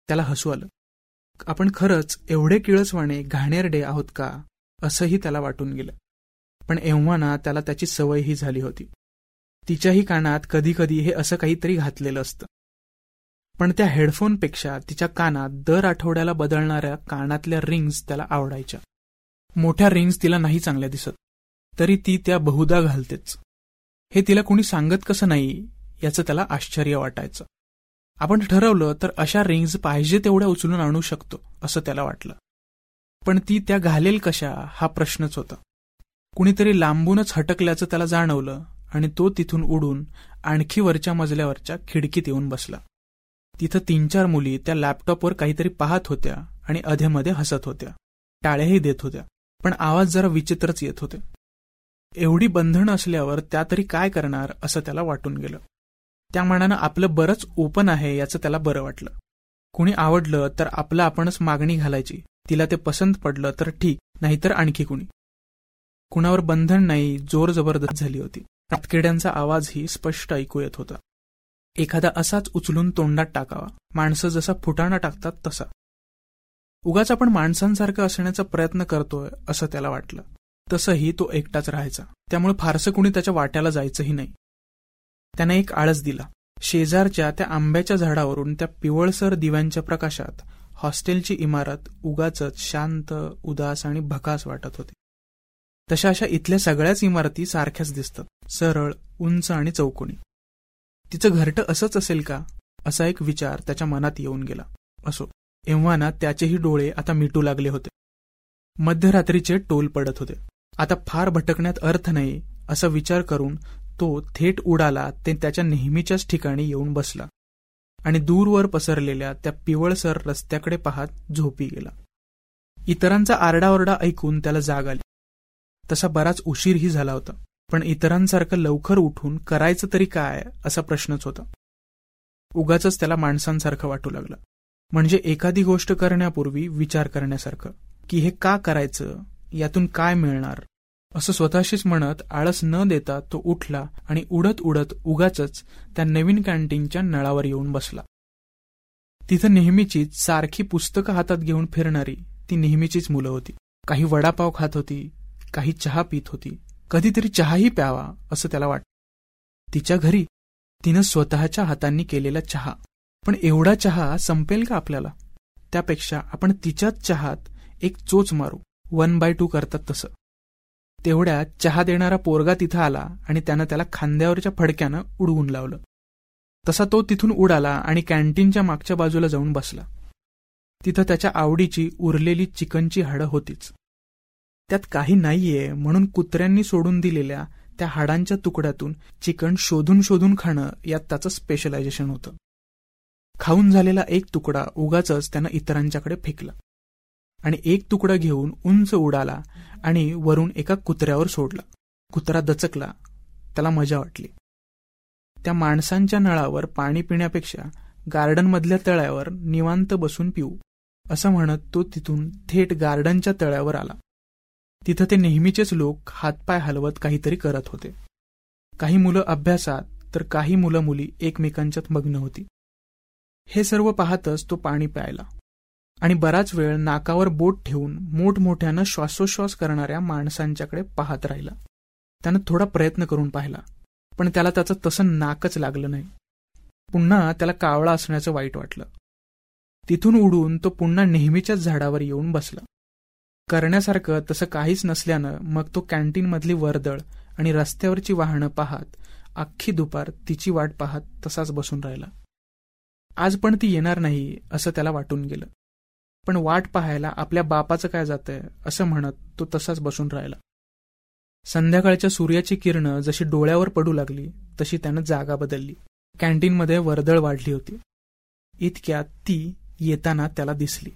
त्याला हसू आलं. आपण खरंच एवढे किळसवाणे घाणेरडे आहोत का, असंही त्याला वाटून गेलं. पण एव्हाना त्याला त्याची सवयही झाली होती. तिच्याही कानात कधी कधी हे असं काहीतरी घातलेलं असतं. पण त्या हेडफोनपेक्षा तिच्या कानात दर आठवड्याला बदलणाऱ्या कानातल्या रिंग्स त्याला आवडायच्या. मोठ्या रिंग्स तिला नाही चांगल्या दिसत, तरी ती त्या बहुधा घालतेच. हे तिला कोणी सांगत कसं नाही याचं त्याला आश्चर्य वाटायचं. आपण ठरवलं तर अशा रिंग्स पाहिजे तेवढ्या उचलून आणू शकतो असं त्याला वाटलं. पण ती त्या घालेल कशा हा प्रश्नच होता. कुणीतरी लांबूनच हटकल्याचं त्याला जाणवलं आणि तो तिथून उडून आणखी वरच्या मजल्यावरच्या खिडकीत येऊन बसला. तिथं 3-4 मुली त्या लॅपटॉपवर काहीतरी पाहत होत्या आणि अधेमध्ये हसत होत्या, टाळ्याही देत होत्या. पण आवाज जरा विचित्रच येत होते. एवढी बंधनं असल्यावर त्या तरी काय करणार असं त्याला वाटून गेलं. त्या मानानं आपलं बरंच ओपन आहे याचं त्याला बरं वाटलं. कुणी आवडलं तर आपलं आपणच मागणी घालायची, तिला ते पसंत पडलं तर ठीक, नाहीतर आणखी कुणी. कुणावर बंधन नाही, जोर जबरदस्त झाली होती. रातकिड्यांचा आवाजही स्पष्ट ऐकू येत होता. एखादा असाच उचलून तोंडात टाकावा, माणसं जसा फुटाणा टाकतात तसा. उगाच आपण माणसांसारखं असण्याचा प्रयत्न करतोय असं त्याला वाटलं. तसंही तो एकटाच राहायचा, त्यामुळे फारसं कुणी त्याच्या वाट्याला जायचंही नाही. त्याने एक आळस दिला. शेजारच्या त्या आंब्याच्या झाडावरून त्या पिवळसर दिव्यांच्या प्रकाशात हॉस्टेलची इमारत उगाचच शांत, उदास आणि भकास वाटत होती. तशा अशा इथल्या सगळ्याच इमारती सारख्याच दिसतात, सरळ, उंच आणि चौकोनी. तिचं घरटं असंच असेल का, असा एक विचार त्याच्या मनात येऊन गेला. असो, एव्हाना त्याचेही डोळे आता मिटू लागले होते. मध्यरात्रीचे टोल पडत होते. आता फार भटकण्यात अर्थ नाही असा विचार करून तो थेट उडाला ते त्याच्या नेहमीच्याच ठिकाणी येऊन बसला आणि दूरवर पसरलेल्या त्या पिवळसर रस्त्याकडे पाहत झोपी गेला. इतरांचा आरडाओरडा ऐकून त्याला जाग आली. तसा बराच उशीरही झाला होता, पण इतरांसारखं लवकर उठून करायचं तरी काय असा प्रश्नच होता. उगाचच त्याला माणसांसारखं वाटू लागलं. म्हणजे एखादी गोष्ट करण्यापूर्वी विचार करण्यासारखं, की हे का करायचं, यातून काय मिळणार, असं स्वतःशीच म्हणत आळस न देता तो उठला आणि उडत उडत उगाचच त्या नवीन कॅन्टीनच्या नळावर येऊन बसला. तिथं नेहमीचीच सारखी पुस्तकं हातात घेऊन फिरणारी ती नेहमीचीच मुलं होती. काही वडापाव खात होती, काही चहा पित होती. कधीतरी चहाही प्यावा असं त्याला वाटतं. तिच्या घरी तिनं स्वतःच्या हातांनी केलेला चहा. पण एवढा चहा संपेल का आपल्याला? त्यापेक्षा आपण तिच्याच चहात एक चोच मारू, 1/2 करतात तसं. तेवढ्यात चहा देणारा पोरगा तिथं आला आणि त्यानं त्याला खांद्यावरच्या फडक्यानं उडवून लावलं. तसा तो तिथून उडाला आणि कॅन्टीनच्या मागच्या बाजूला जाऊन बसला. तिथं त्याच्या आवडीची उरलेली चिकनची हाडं होतीच. त्यात काही नाहीये म्हणून कुत्र्यांनी सोडून दिलेल्या त्या हाडांच्या तुकड्यातून चिकन शोधून शोधून खाणं यात त्याचं स्पेशलायझेशन होतं. खाऊन झालेला एक तुकडा उगाचच त्यानं इतरांच्याकडे फेकला आणि एक तुकडा घेऊन उंच उडाला आणि वरून एका कुत्र्यावर सोडला. कुत्रा दचकला, त्याला मजा वाटली. त्या माणसांच्या नळावर पाणी पिण्यापेक्षा गार्डनमधल्या तळ्यावर निवांत बसून पिऊ असं म्हणत तो तिथून थेट गार्डनच्या तळ्यावर आला. तिथं ते नेहमीचेच लोक हातपाय हलवत काहीतरी करत होते. काही मुलं अभ्यासात तर काही मुलं मुली एकमेकांच्यात मग्न होती. हे सर्व पाहतच तो पाणी प्यायला आणि बराच वेळ नाकावर बोट ठेवून मोठमोठ्यानं श्वासोश्वास करणाऱ्या माणसांच्याकडे पाहत राहिला. त्यानं थोडा प्रयत्न करून पाहिला, पण त्याला त्याचं तसं नाकच लागलं नाही. पुन्हा त्याला कावळा असण्याचं वाईट वाटलं. तिथून उडून तो पुन्हा नेहमीच्याच झाडावर येऊन बसला. करण्यासारखं तसं काहीच नसल्यानं मग तो कॅन्टीनमधली वर्दळ आणि रस्त्यावरची वाहनं पाहत अख्खी दुपार तिची वाट पाहत तसाच बसून राहिला. आज पण ती येणार नाही असं त्याला वाटून गेलं. पण वाट पाहायला आपल्या बापाचं काय जातंय असं म्हणत तो तसाच बसून राहिला. संध्याकाळच्या सूर्याची किरणं जशी डोळ्यावर पडू लागली तशी त्यानं जागा बदलली. कॅन्टीनमध्ये वर्दळ वाढली होती. इतक्यात ती येताना त्याला दिसली.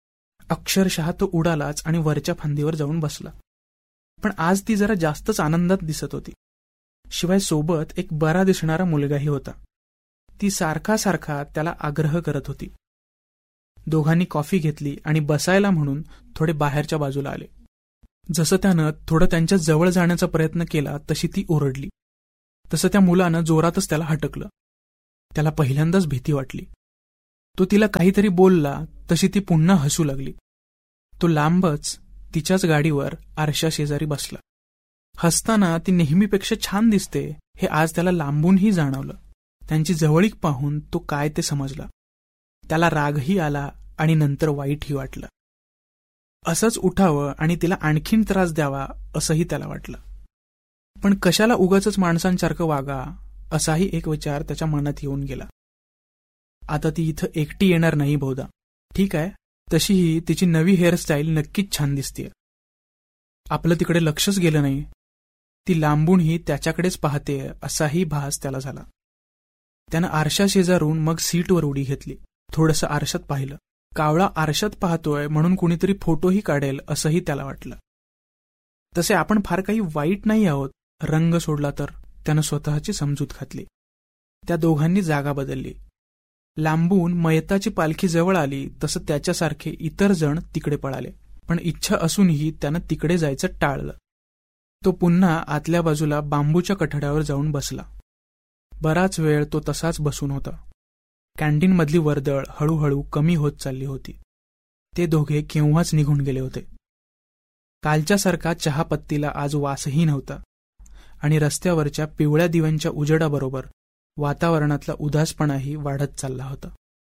अक्षरशः तो उडालाच आणि वरच्या फांदीवर जाऊन बसला. पण आज ती जरा जास्तच आनंदात दिसत होती. शिवाय सोबत एक बरा दिसणारा मुलगाही होता. ती सारखा सारखा त्याला आग्रह करत होती. दोघांनी कॉफी घेतली आणि बसायला म्हणून थोडे बाहेरच्या बाजूला आले. जसं त्यानं थोडं त्यांच्या जवळ जाण्याचा प्रयत्न केला तशी ती ओरडली. तसं त्या मुलानं जोरातच त्याला हटकलं. त्याला पहिल्यांदाच भीती वाटली. तो तिला काहीतरी बोलला तशी ती पुन्हा हसू लागली. तो लांबच तिच्याच गाडीवर आरशा शेजारी बसला. हसताना ती नेहमीपेक्षा छान दिसते हे आज त्याला लांबूनही जाणवलं. त्यांची जवळीक पाहून तो काय ते समजला. त्याला रागही आला आणि नंतर वाईटही वाटलं. असंच उठावं आणि तिला आणखीन त्रास द्यावा असंही त्याला वाटलं. पण कशाला उगाचच माणसांसारखं वागा असाही एक विचार त्याच्या मनात येऊन गेला. आता ती इथं एकटी येणार नाही बहुधा. ठीक आहे, तशीही तिची नवी हेअरस्टाईल नक्कीच छान दिसतीये. आपलं तिकडे लक्षच गेलं नाही. ती लांबूनही त्याच्याकडेच पाहतेय असाही भास त्याला झाला. त्यानं आरशा शेजारून मग सीटवर उडी घेतली. थोडंसं आरशात पाहिलं. कावळा आरशात पाहतोय म्हणून कुणीतरी फोटोही काढेल असंही त्याला वाटलं. तसे आपण फार काही वाईट नाही आहोत रंग सोडला तर, त्यानं स्वतःची समजूत घातली. त्या दोघांनी जागा बदलली. लांबून मयताची पालखी जवळ आली तसं त्याच्यासारखे इतर जण तिकडे पळाले. पण इच्छा असूनही त्यानं तिकडे जायचं टाळलं. तो पुन्हा आतल्या बाजूला बांबूच्या कठड्यावर जाऊन बसला. बराच वेळ तो तसाच बसून होता. कॅन्टीनमधली वर्दळ हळूहळू कमी होत चालली होती. ते दोघे केव्हाच निघून गेले होते. कालच्यासारखा चहापत्तीला आज वासही नव्हता आणि रस्त्यावरच्या पिवळ्या दिव्यांच्या उजेडाबरोबर वातावरणातला उदासपणाही वाढत चालला होता.